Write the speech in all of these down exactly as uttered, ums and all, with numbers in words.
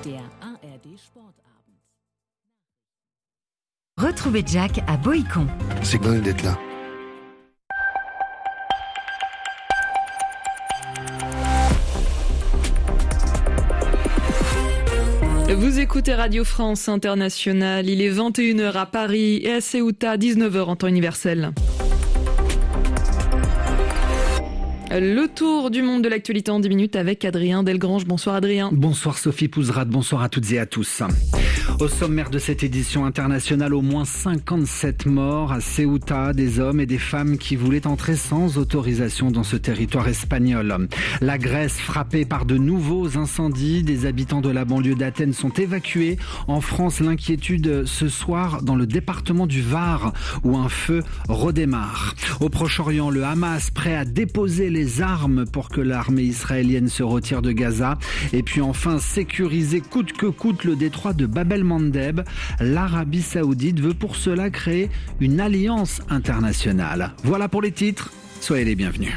Der A R D Sportabend. Retrouvez Jack à Boïcon. C'est dingue d'être là. Vous écoutez Radio France Internationale, il est vingt et une heures à Paris et à Ceuta, dix-neuf heures en temps universel. Le tour du monde de l'actualité en dix minutes avec Adrien Delgrange. Bonsoir Adrien. Bonsoir Sophie Pouzrade, bonsoir à toutes et à tous. Au sommaire de cette édition internationale, au moins cinquante-sept morts à Ceuta, des hommes et des femmes qui voulaient entrer sans autorisation dans ce territoire espagnol. La Grèce frappée par de nouveaux incendies, des habitants de la banlieue d'Athènes sont évacués. En France, l'inquiétude ce soir dans le département du Var où un feu redémarre. Au Proche-Orient, le Hamas prêt à déposer les armes pour que l'armée israélienne se retire de Gaza. Et puis enfin, sécuriser coûte que coûte le détroit de Bab el-Mandeb. L'Arabie Saoudite veut pour cela créer une alliance internationale. Voilà pour les titres, soyez les bienvenus.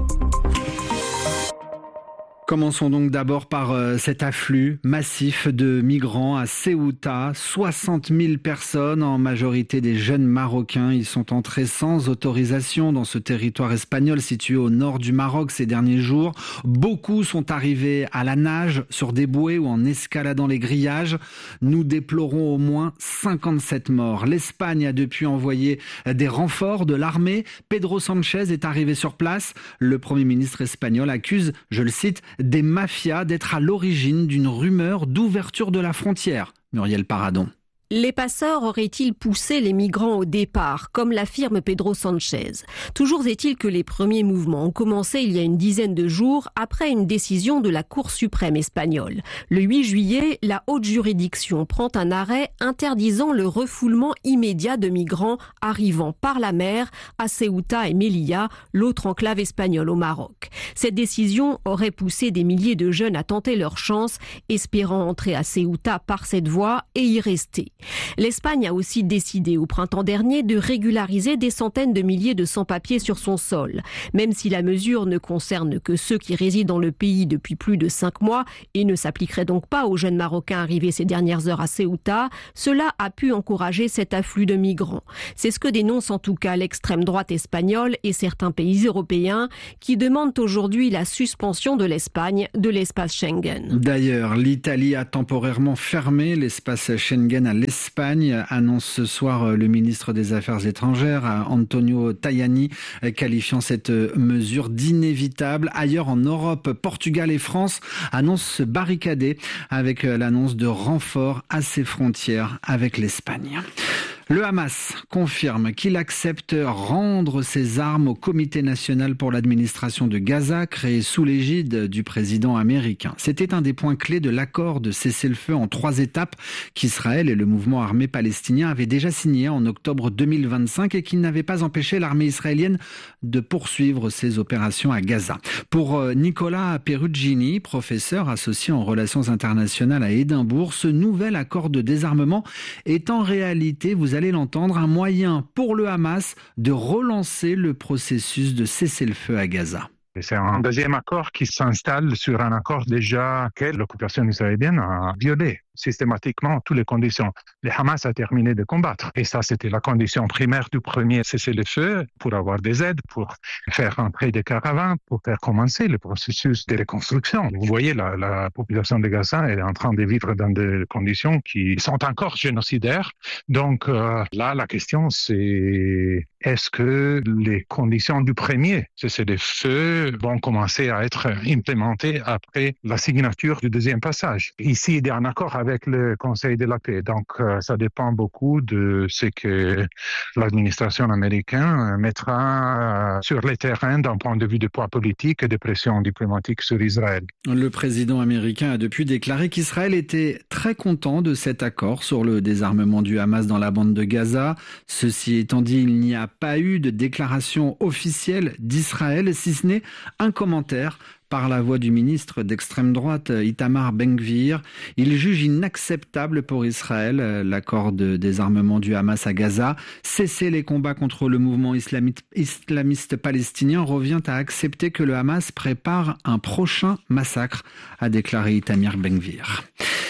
Commençons donc d'abord par euh, cet afflux massif de migrants à Ceuta. soixante mille personnes, en majorité des jeunes Marocains. Ils sont entrés sans autorisation dans ce territoire espagnol situé au nord du Maroc ces derniers jours. Beaucoup sont arrivés à la nage, sur des bouées ou en escaladant les grillages. Nous déplorons au moins cinquante-sept morts. L'Espagne a depuis envoyé des renforts de l'armée. Pedro Sánchez est arrivé sur place. Le Premier ministre espagnol accuse, je le cite, des mafias d'être à l'origine d'une rumeur d'ouverture de la frontière. Muriel Paradon. Les passeurs auraient-ils poussé les migrants au départ, comme l'affirme Pedro Sánchez? Toujours est-il que les premiers mouvements ont commencé il y a une dizaine de jours après une décision de la Cour suprême espagnole. Le huit juillet, la haute juridiction prend un arrêt interdisant le refoulement immédiat de migrants arrivant par la mer à Ceuta et Melilla, l'autre enclave espagnole au Maroc. Cette décision aurait poussé des milliers de jeunes à tenter leur chance, espérant entrer à Ceuta par cette voie et y rester. L'Espagne a aussi décidé au printemps dernier de régulariser des centaines de milliers de sans-papiers sur son sol. Même si la mesure ne concerne que ceux qui résident dans le pays depuis plus de cinq mois et ne s'appliquerait donc pas aux jeunes Marocains arrivés ces dernières heures à Ceuta, cela a pu encourager cet afflux de migrants. C'est ce que dénonce en tout cas l'extrême droite espagnole et certains pays européens qui demandent aujourd'hui la suspension de l'Espagne de l'espace Schengen. D'ailleurs, l'Italie a temporairement fermé l'espace Schengen à l'Espagne, annonce ce soir le ministre des Affaires étrangères, Antonio Tajani, qualifiant cette mesure d'inévitable. Ailleurs en Europe, Portugal et France annoncent se barricader avec l'annonce de renforts à ses frontières avec l'Espagne. Le Hamas confirme qu'il accepte rendre ses armes au Comité national pour l'administration de Gaza, créé sous l'égide du président américain. C'était un des points clés de l'accord de cessez-le-feu en trois étapes qu'Israël et le mouvement armé palestinien avaient déjà signé en octobre deux mille vingt-cinq et qui n'avait pas empêché l'armée israélienne de poursuivre ses opérations à Gaza. Pour Nicolas Perugini, professeur associé en relations internationales à Édimbourg, ce nouvel accord de désarmement est en réalité, vous allez l'entendre, un moyen pour le Hamas de relancer le processus de cessez-le-feu à Gaza. C'est un deuxième accord qui s'installe sur un accord déjà que l'occupation israélienne a violé systématiquement toutes les conditions. Le Hamas a terminé de combattre. Et ça, c'était la condition primaire du premier cessez-le-feu pour avoir des aides, pour faire entrer des caravanes, pour faire commencer le processus de reconstruction. Vous voyez, la, la population de Gaza elle est en train de vivre dans des conditions qui sont encore génocidaires. Donc euh, là, la question, c'est est-ce que les conditions du premier cessez-le-feu vont commencer à être implémentées après la signature du deuxième passage? Ici, il y a un accord avec avec le Conseil de la paix. Donc, euh, ça dépend beaucoup de ce que l'administration américaine mettra euh, sur le terrain d'un point de vue de poids politique et de pression diplomatique sur Israël. Le président américain a depuis déclaré qu'Israël était très content de cet accord sur le désarmement du Hamas dans la bande de Gaza. Ceci étant dit, il n'y a pas eu de déclaration officielle d'Israël, si ce n'est un commentaire par la voix du ministre d'extrême droite Itamar Ben-Gvir. Il juge inacceptable pour Israël l'accord de désarmement du Hamas à Gaza. Cesser les combats contre le mouvement islamiste, islamiste palestinien revient à accepter que le Hamas prépare un prochain massacre, a déclaré Itamar Ben-Gvir.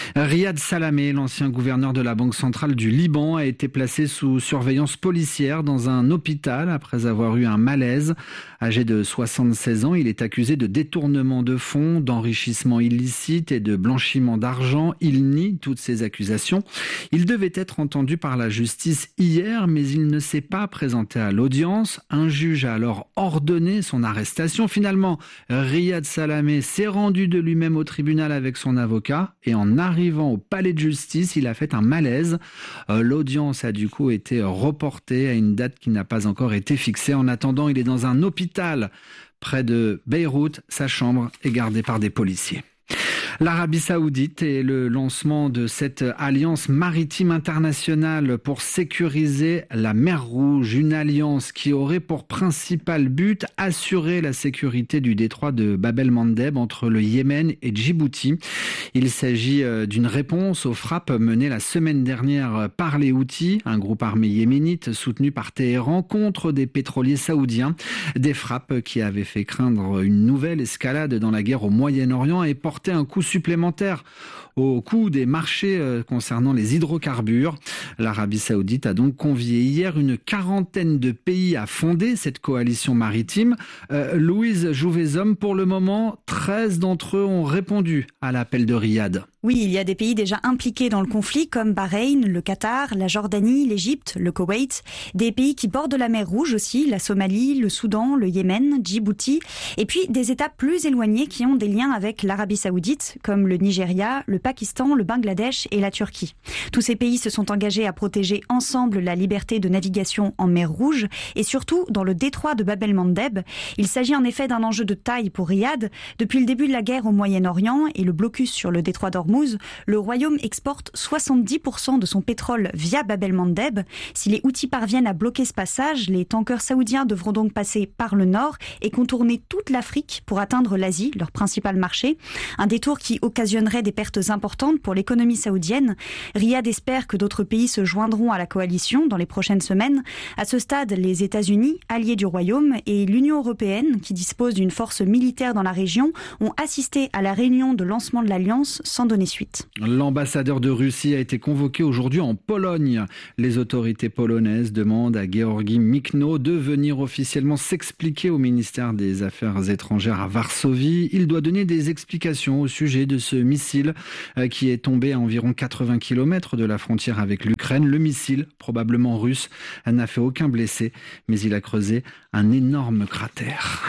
Riyad Salamé, l'ancien gouverneur de la Banque centrale du Liban, a été placé sous surveillance policière dans un hôpital après avoir eu un malaise. Âgé de soixante-seize ans, il est accusé de détournement de fonds, d'enrichissement illicite et de blanchiment d'argent. Il nie toutes ces accusations. Il devait être entendu par la justice hier, mais il ne s'est pas présenté à l'audience. Un juge a alors ordonné son arrestation. Finalement, Riyad Salamé s'est rendu de lui-même au tribunal avec son avocat et en arrivant au palais de justice, il a fait un malaise. L'audience a du coup été reportée à une date qui n'a pas encore été fixée. En attendant, il est dans un hôpital près de Beyrouth. Sa chambre est gardée par des policiers. L'Arabie Saoudite et le lancement de cette alliance maritime internationale pour sécuriser la mer Rouge, une alliance qui aurait pour principal but assurer la sécurité du détroit de Bab el-Mandeb entre le Yémen et Djibouti. Il s'agit d'une réponse aux frappes menées la semaine dernière par les Houthis, un groupe armé yéménite soutenu par Téhéran contre des pétroliers saoudiens. Des frappes qui avaient fait craindre une nouvelle escalade dans la guerre au Moyen-Orient et porté un coup supplémentaire au coût des marchés concernant les hydrocarbures. L'Arabie Saoudite a donc convié hier une quarantaine de pays à fonder cette coalition maritime. Euh, Louise Jouvezhomme, pour le moment, treize d'entre eux ont répondu à l'appel de Riyad. Oui, il y a des pays déjà impliqués dans le conflit comme Bahreïn, le Qatar, la Jordanie, l'Égypte, le Koweït. Des pays qui bordent la mer Rouge aussi, la Somalie, le Soudan, le Yémen, Djibouti. Et puis des États plus éloignés qui ont des liens avec l'Arabie Saoudite comme le Nigeria, le Pakistan, le Bangladesh et la Turquie. Tous ces pays se sont engagés à protéger ensemble la liberté de navigation en mer Rouge et surtout dans le détroit de Bab el-Mandeb. Il s'agit en effet d'un enjeu de taille pour Riyad. Depuis le début de la guerre au Moyen-Orient et le blocus sur le détroit d'Ormuz, le Royaume exporte soixante-dix pour cent de son pétrole via Bab el-Mandeb. Si les Houthis parviennent à bloquer ce passage, les tankers saoudiens devront donc passer par le nord et contourner toute l'Afrique pour atteindre l'Asie, leur principal marché. Un détour qui occasionnerait des pertes importantes pour l'économie saoudienne. Riyad espère que d'autres pays se joindront à la coalition dans les prochaines semaines. À ce stade, les États-Unis, alliés du Royaume, et l'Union européenne, qui dispose d'une force militaire dans la région, ont assisté à la réunion de lancement de l'Alliance sans donner suite. L'ambassadeur de Russie a été convoqué aujourd'hui en Pologne. Les autorités polonaises demandent à Georgi Mikno de venir officiellement s'expliquer au ministère des Affaires étrangères à Varsovie. Il doit donner des explications au sujet de ce missile qui est tombé à environ quatre-vingts kilomètres de la frontière avec l'Ukraine. Le missile, probablement russe, n'a fait aucun blessé, mais il a creusé un énorme cratère.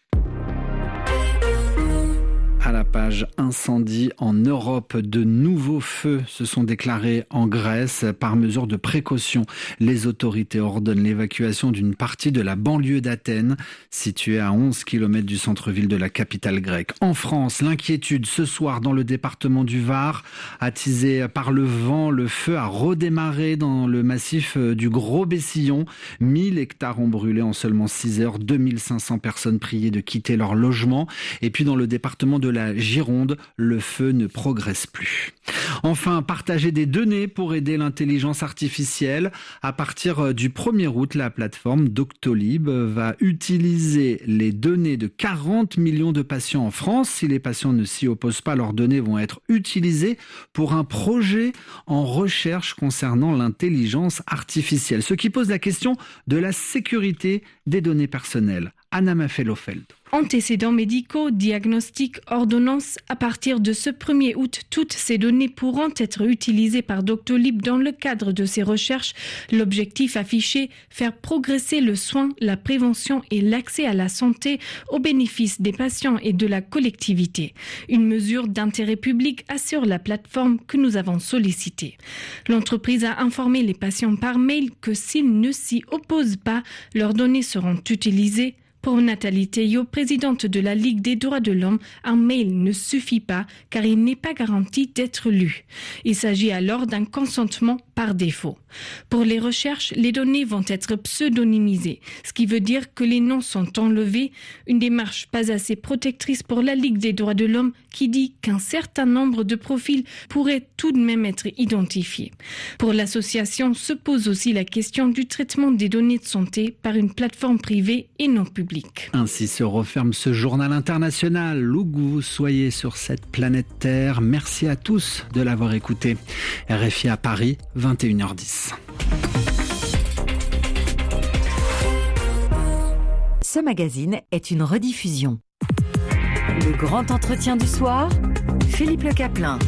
À la page incendie en Europe, de nouveaux feux se sont déclarés en Grèce. Par mesure de précaution, les autorités ordonnent l'évacuation d'une partie de la banlieue d'Athènes, située à onze kilomètres du centre-ville de la capitale grecque. En France, l'inquiétude ce soir dans le département du Var, attisé par le vent, le feu a redémarré dans le massif du Gros-Bessillon. mille hectares ont brûlé en seulement six heures, deux mille cinq cents personnes priées de quitter leur logement. Et puis dans le département de la La Gironde, le feu ne progresse plus. Enfin, partager des données pour aider l'intelligence artificielle. À partir du premier août, la plateforme Doctolib va utiliser les données de quarante millions de patients en France. Si les patients ne s'y opposent pas, leurs données vont être utilisées pour un projet en recherche concernant l'intelligence artificielle. Ce qui pose la question de la sécurité des données personnelles. Anna Mafelofeld. Antécédents médicaux, diagnostics, ordonnances. À partir de ce premier août, toutes ces données pourront être utilisées par Doctolib dans le cadre de ses recherches. L'objectif affiché, faire progresser le soin, la prévention et l'accès à la santé au bénéfice des patients et de la collectivité. Une mesure d'intérêt public, assure la plateforme que nous avons sollicitée. L'entreprise a informé les patients par mail que s'ils ne s'y opposent pas, leurs données seront utilisées. Pour Nathalie Théo, présidente de la Ligue des droits de l'homme, un mail ne suffit pas car il n'est pas garanti d'être lu. Il s'agit alors d'un consentement par défaut. Pour les recherches, les données vont être pseudonymisées, ce qui veut dire que les noms sont enlevés, une démarche pas assez protectrice pour la Ligue des droits de l'homme qui dit qu'un certain nombre de profils pourraient tout de même être identifiés. Pour l'association se pose aussi la question du traitement des données de santé par une plateforme privée et non publique. public. Ainsi se referme ce journal international. Où que vous soyez sur cette planète Terre, merci à tous de l'avoir écouté. R F I à Paris, vingt et une heures dix. Ce magazine est une rediffusion. Le grand entretien du soir, Philippe Le Caplin.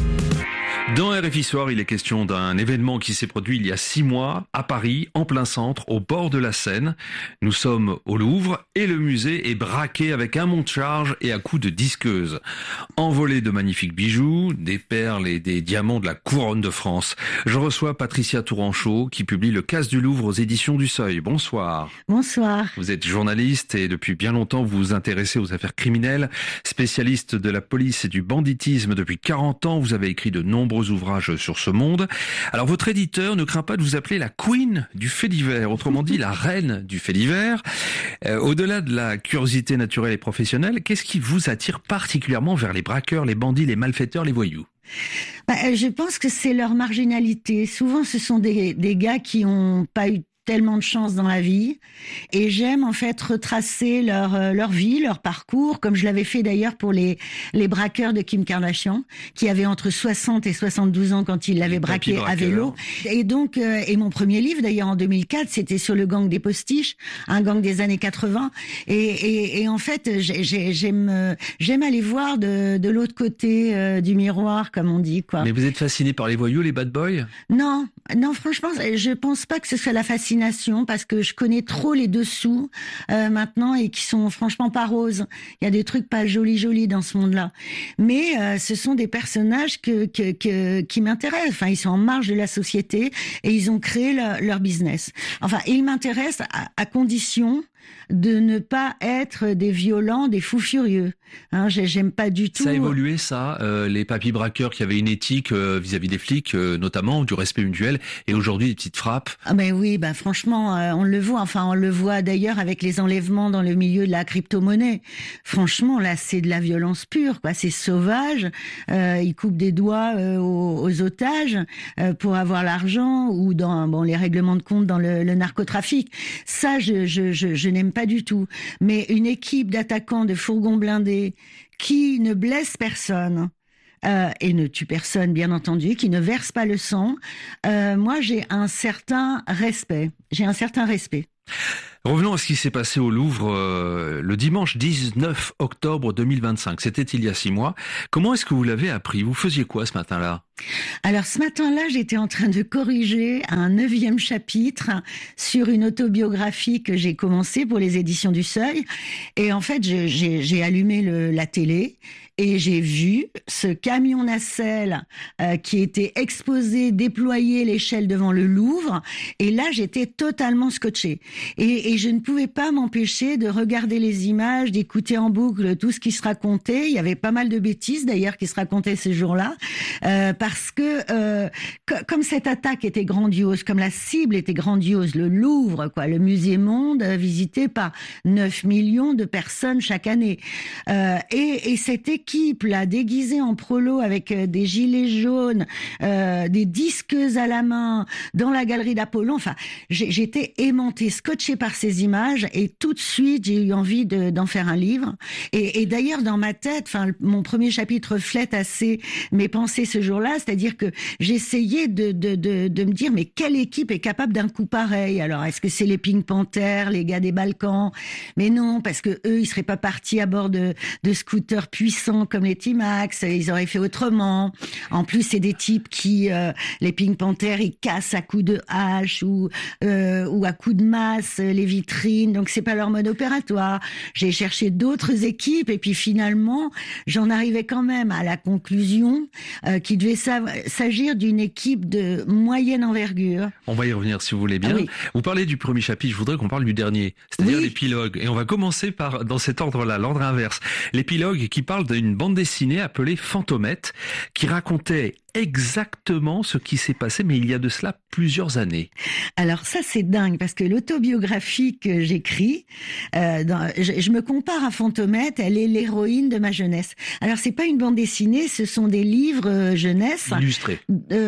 Dans R F I Soir, il est question d'un événement qui s'est produit il y a six mois à Paris, en plein centre, au bord de la Seine. Nous sommes au Louvre et le musée est braqué avec un monte-charge et à coups de disqueuse. Envolé de magnifiques bijoux, des perles et des diamants de la couronne de France. Je reçois Patricia Touranchot qui publie Le Casse du Louvre aux éditions du Seuil. Bonsoir. Bonsoir. Vous êtes journaliste et depuis bien longtemps vous vous intéressez aux affaires criminelles. Spécialiste de la police et du banditisme depuis quarante ans, vous avez écrit de nombreux ouvrages sur ce monde. Alors votre éditeur ne craint pas de vous appeler la queen du fait divers, autrement dit la reine du fait divers. Euh, au-delà de la curiosité naturelle et professionnelle, qu'est-ce qui vous attire particulièrement vers les braqueurs, les bandits, les malfaiteurs, les voyous ? Bah, je pense que c'est leur marginalité. Souvent ce sont des, des gars qui n'ont pas eu tellement de chance dans la vie et j'aime en fait retracer leur euh, leur vie, leur parcours, comme je l'avais fait d'ailleurs pour les les braqueurs de Kim Kardashian qui avaient entre soixante et soixante-douze ans quand ils l'avaient braqué à vélo. Et donc euh, et mon premier livre d'ailleurs en deux mille quatre, c'était sur le gang des postiches, un gang des années quatre-vingts et et, et en fait j'ai, j'ai, j'aime j'aime aller voir de de l'autre côté euh, du miroir comme on dit quoi. Mais vous êtes fasciné par les voyous, les bad boys ? Non, non franchement, je pense pas que ce soit la fascination parce que je connais trop les dessous euh, maintenant et qui sont franchement pas roses. Il y a des trucs pas jolis jolis dans ce monde-là. Mais euh, ce sont des personnages que, que, que qui m'intéressent. Enfin, ils sont en marge de la société et ils ont créé leur, leur business. Enfin, ils m'intéressent à, à condition de ne pas être des violents, des fous furieux. Hein, j'aime pas du tout. Ça a évolué, ça, euh, les papis braqueurs qui avaient une éthique euh, vis-à-vis des flics, euh, notamment du respect mutuel, et aujourd'hui des petites frappes. Ah ben oui, ben franchement, euh, on le voit. Enfin, on le voit d'ailleurs avec les enlèvements dans le milieu de la crypto-monnaie. Franchement, là, c'est de la violence pure, quoi. C'est sauvage. Euh, ils coupent des doigts euh, aux, aux otages euh, pour avoir l'argent, ou dans bon les règlements de compte dans le, le narcotrafic. Ça, je, je, je, je n'aime pas du tout. Mais une équipe d'attaquants de fourgons blindés qui ne blesse personne euh, et ne tue personne, bien entendu, qui ne verse pas le sang, euh, moi j'ai un certain respect. J'ai un certain respect. Revenons à ce qui s'est passé au Louvre euh, le dimanche dix-neuf octobre deux mille vingt-cinq. C'était il y a six mois. Comment est-ce que vous l'avez appris ? Vous faisiez quoi ce matin-là ? Alors ce matin-là, j'étais en train de corriger un neuvième chapitre sur une autobiographie que j'ai commencée pour les éditions du Seuil. Et en fait, j'ai, j'ai, j'ai allumé le, la télé et j'ai vu ce camion nacelle euh, qui était exposé, déployé l'échelle devant le Louvre. Et là, j'étais totalement scotchée. Et, et je ne pouvais pas m'empêcher de regarder les images, d'écouter en boucle tout ce qui se racontait. Il y avait pas mal de bêtises d'ailleurs qui se racontaient ce jour-là. Euh, parce que euh, co- comme cette attaque était grandiose, comme la cible était grandiose, le Louvre, quoi, le musée monde euh, visité par neuf millions de personnes chaque année. Euh, et, et cette équipe là, déguisée en prolo avec euh, des gilets jaunes, euh, des disqueuses à la main, dans la galerie d'Apollon, enfin, j'ai, j'étais aimantée, scotchée par ces images, et tout de suite j'ai eu envie de, d'en faire un livre. Et, et d'ailleurs dans ma tête, enfin, mon premier chapitre reflète assez mes pensées ce jour-là, c'est-à-dire que j'essayais de, de, de, de me dire mais quelle équipe est capable d'un coup pareil ? Alors est-ce que c'est les Pink Panthers, les gars des Balkans ? Mais non, parce que eux ils seraient pas partis à bord de, de scooters puissants comme les T-Max, ils auraient fait autrement. En plus c'est des types qui, euh, les Pink Panthers, ils cassent à coups de hache ou, euh, ou à coups de masse les vitrines, donc c'est pas leur mode opératoire. J'ai cherché d'autres équipes et puis finalement j'en arrivais quand même à la conclusion euh, qu'il devait s'agir d'une équipe de moyenne envergure. On va y revenir si vous voulez bien. Ah oui. Vous parlez du premier chapitre, je voudrais qu'on parle du dernier, c'est-à-dire oui. l'épilogue. Et on va commencer par, dans cet ordre-là, l'ordre inverse. L'épilogue qui parle d'une bande dessinée appelée Fantomette, qui racontait exactement ce qui s'est passé, mais il y a de cela plusieurs années. Alors ça c'est dingue, parce que l'autobiographie que j'écris, euh, dans, je, je me compare à Fantomette, elle est l'héroïne de ma jeunesse. Alors c'est pas une bande dessinée, ce sont des livres euh, jeunesse. Illustrés. Euh,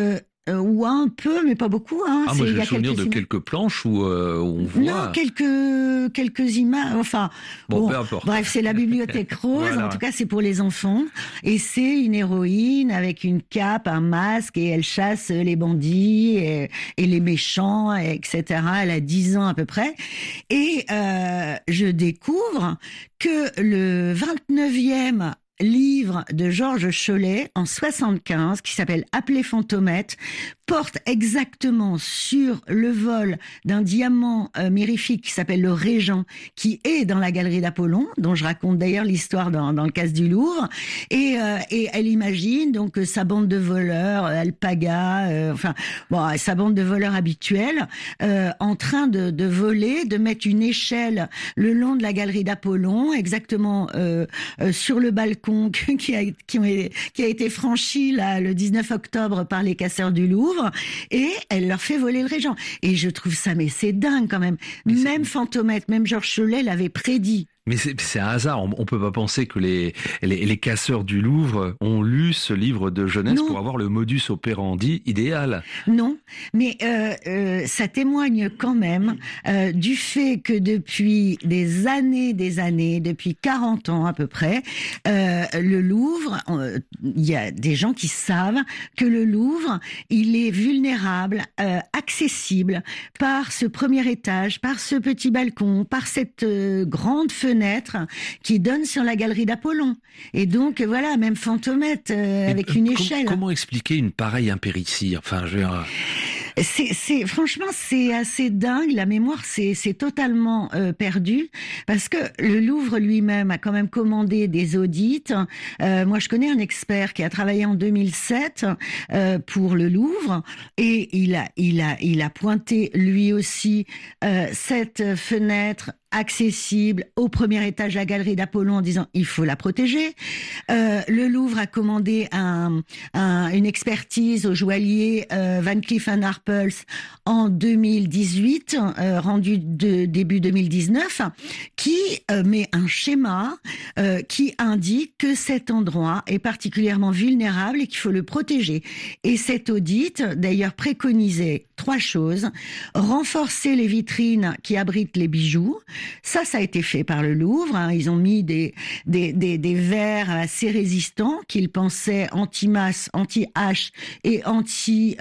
Euh, ou un peu, mais pas beaucoup. Hein. Ah, moi, j'ai il y le a souvenir quelques de im- quelques planches où, euh, où on voit... Non, quelques quelques images. Enfin, Bon, bon, peu importe. bref, c'est la bibliothèque rose. Voilà. En tout cas, c'est pour les enfants. Et c'est une héroïne avec une cape, un masque, et elle chasse les bandits et, et les méchants, et etc. Elle a dix ans à peu près. Et euh, je découvre que le vingt-neuvième livre de Georges Chollet en soixante-quinze qui s'appelle Appelé Fantomette porte exactement sur le vol d'un diamant euh, mirifique qui s'appelle le Régent, qui est dans la galerie d'Apollon, dont je raconte d'ailleurs l'histoire dans, dans le casse du Louvre. Et, euh, et elle imagine donc euh, sa bande de voleurs, euh, Alpaga, euh, enfin bon, sa bande de voleurs habituelle, euh, en train de, de voler, de mettre une échelle le long de la galerie d'Apollon, exactement euh, euh, sur le balcon qui a, qui, ont, qui a été franchi là, le dix-neuf octobre par les casseurs du Louvre. Et elle leur fait voler le Régent. Et je trouve ça, mais c'est dingue quand même. Mais même Fantomette, même Georges Chollet l'avait prédit. Mais c'est, c'est un hasard, on, on peut pas penser que les, les, les casseurs du Louvre ont lu ce livre de jeunesse Non. pour avoir le modus operandi idéal. Non, mais euh, euh, ça témoigne quand même euh, du fait que depuis des années, des années, depuis quarante ans à peu près, euh, le Louvre, euh, il y a des gens qui savent que le Louvre, il est vulnérable, euh, accessible par ce premier étage, par ce petit balcon, par cette euh, grande fenêtre qui donne sur la galerie d'Apollon. Et donc voilà, même Fantomette euh, avec Et, une com- échelle. Comment expliquer une pareille impéritie? Enfin, je veux dire... C'est, c'est, franchement, c'est assez dingue. La mémoire, c'est, c'est totalement euh, perdu parce que le Louvre lui-même a quand même commandé des audits. Euh, moi, je connais un expert qui a travaillé en deux mille sept euh, pour le Louvre et il a, il a, il a pointé lui aussi euh, cette fenêtre accessible au premier étage de la galerie d'Apollon en disant il faut la protéger. Euh, le Louvre a commandé un, un, une expertise au joaillier euh, Van Cleef and Arpels en deux mille dix-huit, euh, rendu de début deux mille dix-neuf, qui euh, met un schéma euh, qui indique que cet endroit est particulièrement vulnérable et qu'il faut le protéger. Et cet audit, d'ailleurs, préconisait trois choses. Renforcer les vitrines qui abritent les bijoux. Ça, ça a été fait par le Louvre. Hein. Ils ont mis des, des, des, des verres assez résistants qu'ils pensaient anti-masse, anti-hache et anti-balle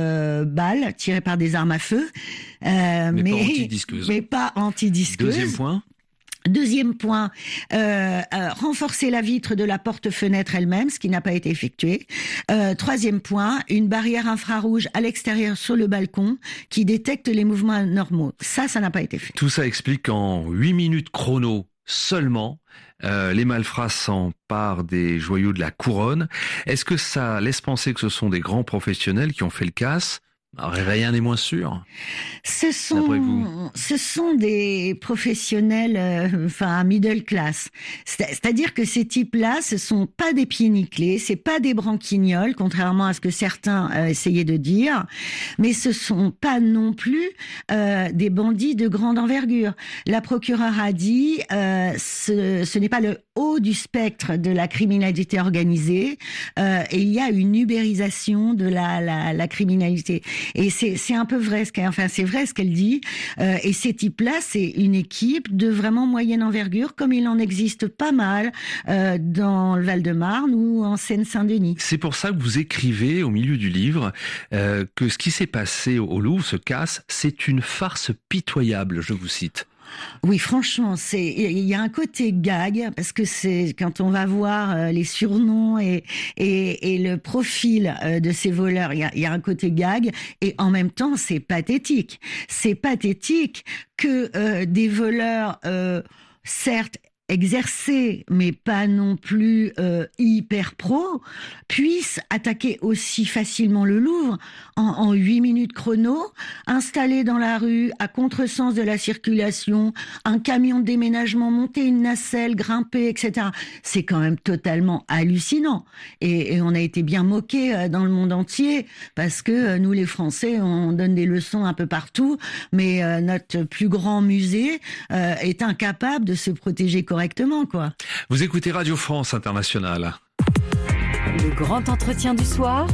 euh, tirés par des armes à feu. Euh, Mais, mais pas antidisqueuse. Mais pas antidisqueuse. Deuxième point. Deuxième point, euh, euh, renforcer la vitre de la porte-fenêtre elle-même, ce qui n'a pas été effectué. Euh, troisième point, une barrière infrarouge à l'extérieur sur le balcon qui détecte les mouvements anormaux. Ça, ça n'a pas été fait. Tout ça explique qu'en huit minutes chrono seulement, euh, les malfrats s'emparent des joyaux de la couronne. Est-ce que ça laisse penser que ce sont des grands professionnels qui ont fait le casse ? Rien n'est moins sûr. Ce sont, D'après vous. ce sont des professionnels, euh, enfin middle class. C'est- C'est-à-dire que ces types-là, ce sont pas des pieds nickelés, c'est pas des branquignols, contrairement à ce que certains euh, essayaient de dire, mais ce sont pas non plus euh, des bandits de grande envergure. La procureure a dit, euh, ce, ce n'est pas le haut du spectre de la criminalité organisée, euh, et il y a une ubérisation de la, la, la criminalité. Et c'est, c'est un peu vrai ce qu'elle, enfin c'est vrai ce qu'elle dit. Euh, et ces types-là, c'est une équipe de vraiment moyenne envergure, comme il en existe pas mal euh, dans le Val-de-Marne ou en Seine-Saint-Denis. C'est pour ça que vous écrivez au milieu du livre euh, que ce qui s'est passé au Louvre, ce casse, c'est une farce pitoyable, je vous cite. Oui, franchement, c'est il y a un côté gag parce que c'est quand on va voir euh, les surnoms et et, et le profil euh, de ces voleurs, il y a, il y a un côté gag et en même temps c'est pathétique. C'est pathétique que euh, des voleurs, euh, certes exercés, mais pas non plus euh, hyper pro, puissent attaquer aussi facilement le Louvre en, en huit minutes chrono, installé dans la rue, à contresens de la circulation, un camion de déménagement, monter une nacelle, grimper, et cetera. C'est quand même totalement hallucinant. Et, et on a été bien moqués euh, dans le monde entier, parce que euh, nous, les Français, on donne des leçons un peu partout, mais euh, notre plus grand musée euh, est incapable de se protéger correctement, quoi. Vous écoutez Radio France Internationale. Le grand entretien du soir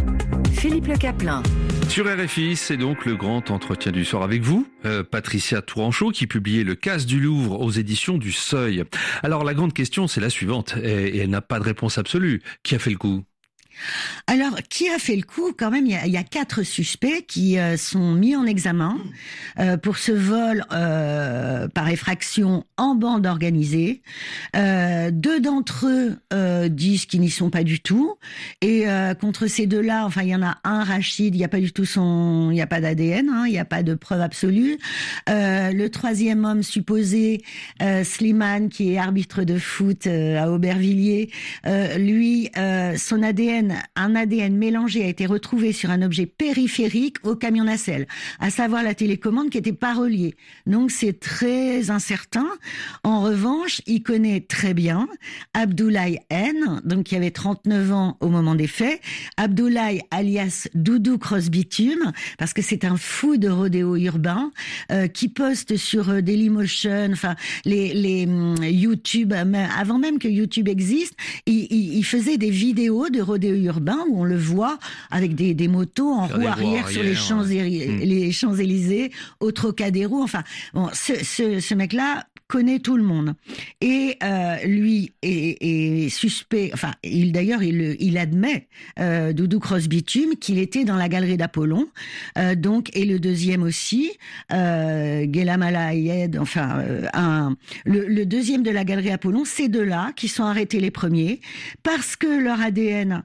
Philippe Le Caplin. Sur R F I, c'est donc le grand entretien du soir avec vous, euh, Patricia Touranchot, qui publiait Le Casse du Louvre aux éditions du Seuil. Alors la grande question, c'est la suivante, et, et elle n'a pas de réponse absolue. Qui a fait le coup ? Alors, qui a fait le coup ? Quand même, il y a, il y a quatre suspects qui euh, sont mis en examen euh, pour ce vol euh, par effraction en bande organisée. Euh, deux d'entre eux euh, disent qu'ils n'y sont pas du tout. Et euh, contre ces deux-là, enfin, il y en a un, Rachid, il n'y a pas du tout son, il n'y a pas d'A D N, hein, il n'y a pas de preuve absolue. Euh, le troisième homme supposé, euh, Slimane, qui est arbitre de foot euh, à Aubervilliers, euh, lui, euh, son A D N, un A D N mélangé a été retrouvé sur un objet périphérique au camion nacelle, à savoir la télécommande qui n'était pas reliée. Donc c'est très incertain. En revanche, il connaît très bien Abdoulaye N, donc qui avait trente-neuf ans au moment des faits. Abdoulaye alias Doudou Cross-Bitume, parce que c'est un fou de rodéo urbain euh, qui poste sur euh, Dailymotion, enfin les, les hum, YouTube, avant même que YouTube existe, il, il, il faisait des vidéos de rodéo urbain où on le voit avec des, des motos en roue arrière sur les Champs, ouais. les Champs-Élysées, au Trocadéro. Enfin, bon, ce, ce, ce mec-là connaît tout le monde. Et euh, lui est, est suspect, enfin, il d'ailleurs, il, il admet, euh, Doudou Cross-Bitume, qu'il était dans la galerie d'Apollon. Euh, donc, et le deuxième aussi, euh, Guélamala Ayed, enfin, euh, un, le, le deuxième de la galerie Apollon, ces deux-là qui sont arrêtés les premiers, parce que leur A D N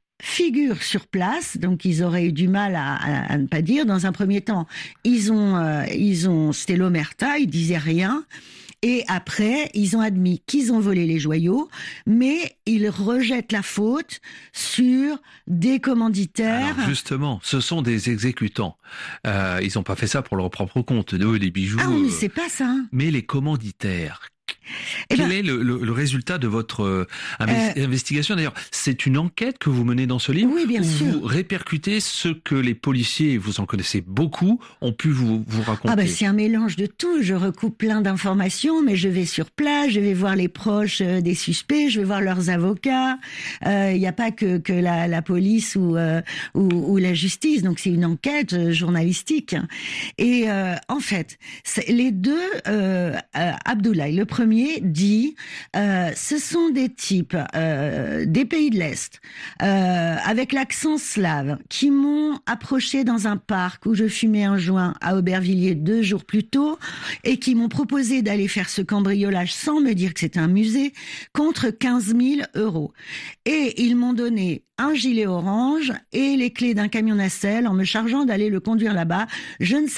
figure sur place, donc ils auraient eu du mal à, à, à ne pas dire. Dans un premier temps, ils ont, euh, ils ont, c'était l'omerta, ils disaient rien. Et après, ils ont admis qu'ils ont volé les joyaux, mais ils rejettent la faute sur des commanditaires. Alors justement, ce sont des exécutants. Euh, ils n'ont pas fait ça pour leur propre compte, eux, des bijoux. Ah oui, c'est pas ça. Mais les commanditaires. Eh Quel ben, est le, le, le résultat de votre euh, inv- euh, investigation ? D'ailleurs, c'est une enquête que vous menez dans ce livre. Oui, bien où sûr. Vous répercutez ce que les policiers, et vous en connaissez beaucoup, ont pu vous, vous raconter. Ah ben, c'est un mélange de tout. Je recoupe plein d'informations, mais je vais sur place, je vais voir les proches euh, des suspects, je vais voir leurs avocats. Il euh, n'y a pas que, que la, la police ou, euh, ou, ou la justice. Donc c'est une enquête euh, journalistique. Et euh, en fait, les deux, euh, euh, Abdoulaye, le premier, dit euh, ce sont des types euh, des pays de l'Est euh, avec l'accent slave qui m'ont approché dans un parc où je fumais un joint à Aubervilliers deux jours plus tôt et qui m'ont proposé d'aller faire ce cambriolage sans me dire que c'était un musée contre quinze mille euros. Et ils m'ont donné un gilet orange et les clés d'un camion nacelle en me chargeant d'aller le conduire là-bas. Je ne